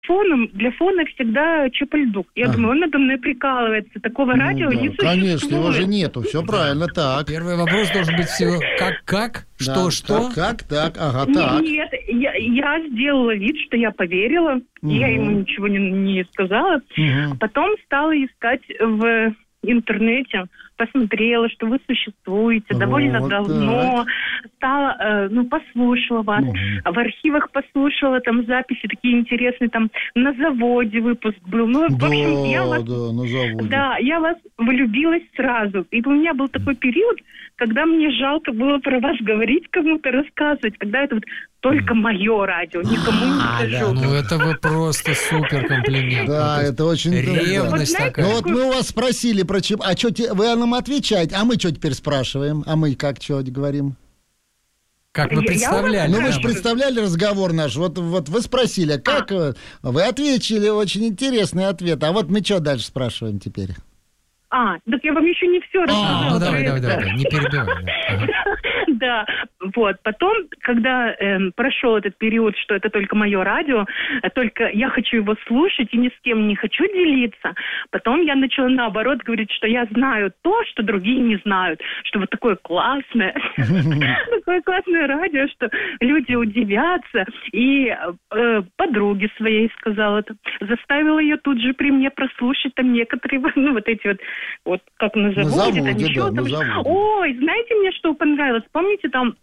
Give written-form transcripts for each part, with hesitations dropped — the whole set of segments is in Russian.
для фона всегда Чапальдук. Я думаю, он надо мной прикалывается. Такого радио не существует. Конечно, его же нету. Все правильно, так. Первый вопрос должен быть всего как? Да, Что? Так, ага, так. Нет, я сделала вид, что я поверила. Я ему ничего не сказала. Потом стала искать в интернете, посмотрела, что вы существуете довольно давно, стала, послушала вас, в архивах послушала, там записи такие интересные, там на заводе выпуск был. В общем, я вас, на заводе. Да, я вас влюбилась сразу. И у меня был такой период, когда мне жалко было про вас говорить, кому-то рассказывать, когда это только мое радио, никому не скажу. Ну это вы просто супер комплимент. Да, это очень... Ревность такая. Ну вот мы у вас спросили про чип... А что, вы нам отвечаете? А мы что теперь спрашиваем? А мы как что говорим? Как мы представляли. Ну вы же представляли разговор наш. Вот вы спросили, как вы ответили, очень интересный ответ. А вот мы что дальше спрашиваем теперь? Так я вам еще не все рассказала. Давай, не перебивай. Да, потом, когда прошел этот период, что это только мое радио, только я хочу его слушать и ни с кем не хочу делиться, потом я начала наоборот говорить, что я знаю то, что другие не знают, что вот такое классное, такое классное радио, что люди удивятся, и подруге своей сказала, заставила ее тут же при мне прослушать там некоторые, вот как на заводе, там еще там. Ой, знаете, мне что понравилось? Помните, там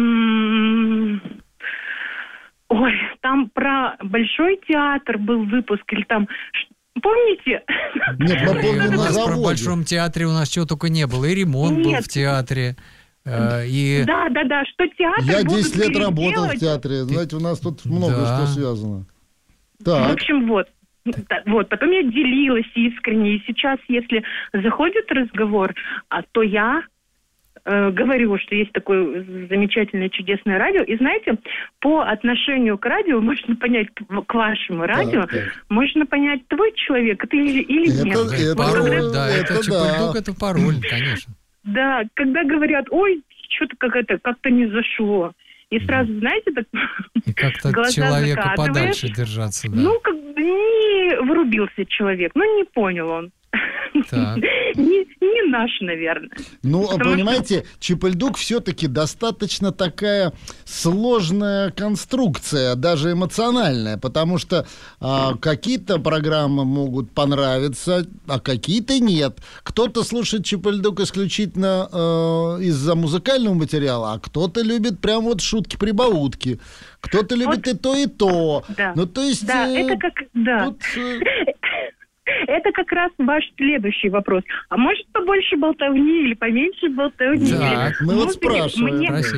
там про Большой театр был выпуск, или там... Помните? Нет, мы помним на заводе. Про Большом театре у нас чего только не было. И ремонт был в театре. И... Да, что театр... Я 10 лет работал в театре. Знаете, у нас тут много что связано. Так. В общем, потом я делилась искренне, и сейчас, если заходит разговор, то я говорю, что есть такое замечательное, чудесное радио, и знаете, по отношению к радио можно понять, к вашему радио, можно понять, твой человек это или нет. Это пароль, это Чапальдук, это пароль, конечно. Да, когда говорят, ой, что-то как-то не зашло. И сразу, знаете, так и как-то человека подальше держаться, да. Не врубился человек, не понял он. Не наш, наверное. Понимаете, Чапальдук все-таки достаточно такая сложная конструкция, даже эмоциональная, потому что какие-то программы могут понравиться, а какие-то нет. Кто-то слушает Чапальдук исключительно из-за музыкального материала, а кто-то любит прям шутки-прибаутки. Кто-то любит и то, и то. Да. То есть... Да, это как... Да. Это как раз ваш следующий вопрос. А может побольше болтовни или поменьше болтовни? Так, мы спрашиваем.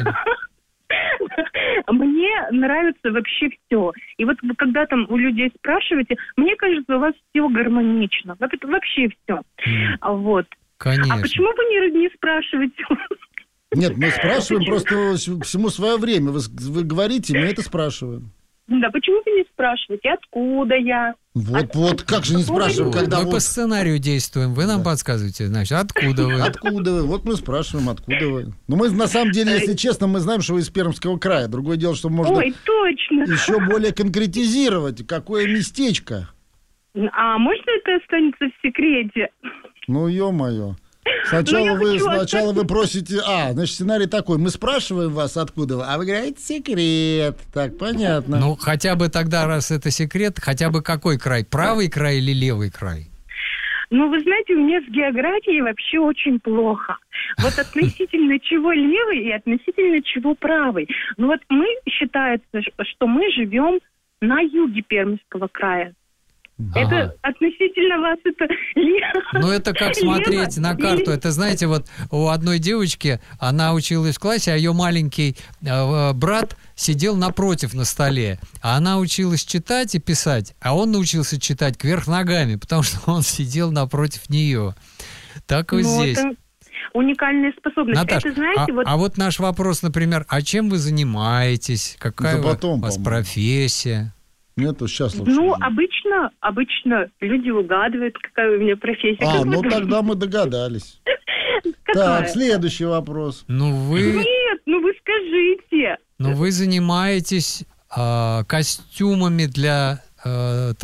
Мне нравится вообще все. И когда там у людей спрашиваете, мне кажется, у вас все гармонично. Вообще все. Конечно. А почему вы не спрашиваете? Нет, мы спрашиваем просто всему свое время. Вы говорите, мы это спрашиваем. Да, почему вы не спрашиваете, откуда я? Как же не спрашиваем, когда... Мы по сценарию действуем, вы нам подсказываете, значит, откуда вы? Откуда вы? Вот мы спрашиваем, откуда вы. Мы, на самом деле, если честно, мы знаем, что вы из Пермского края. Другое дело, что можно еще более конкретизировать, какое местечко. А можно это останется в секрете? Ё-моё. Сначала вы просите... значит, сценарий такой. Мы спрашиваем вас, откуда вы, а вы говорите, секрет. Так, понятно. Хотя бы тогда, раз это секрет, хотя бы какой край? Правый край или левый край? Вы знаете, у меня с географией вообще очень плохо. Относительно чего левый и относительно чего правый. Мы считается, что мы живем на юге Пермского края. Это относительно вас это... Это как смотреть на карту. Это, знаете, у одной девочки, она училась в классе, а ее маленький брат сидел напротив на столе. А она училась читать и писать, а он научился читать кверх ногами, потому что он сидел напротив нее. Так здесь. Это уникальная способность. Наташ, это, знаете, наш вопрос, например, а чем вы занимаетесь? Какая у вас профессия? Нету, сейчас лучше. Обычно люди угадывают, какая у меня профессия. Тогда мы догадались. Так, следующий вопрос. Нет, вы скажите. Вы занимаетесь костюмами для